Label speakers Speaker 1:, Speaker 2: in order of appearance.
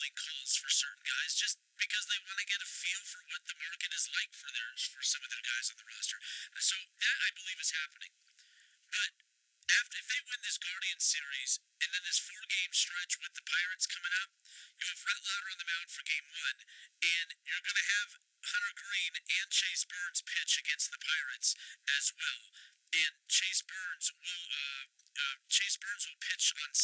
Speaker 1: gambling calls for certain guys just because they want to get a feel for what the market is like for some of their guys on the roster. So that I believe is happening. But if they win this Guardian series and then this 4-game stretch with the Pirates coming up, you have Rhett Lauder on the mound for Game 1, and you're going to have Hunter Green and Chase Burns pitch against the Pirates as well. And Chase Burns will pitch on